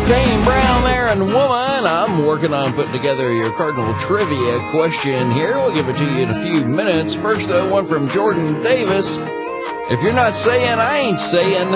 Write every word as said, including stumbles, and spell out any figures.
Jane Brown there and Woman. I'm working on putting together your Cardinal trivia question here. We'll give it to you in a few minutes. First, though, one from Jordan Davis. If you're not saying, I ain't saying.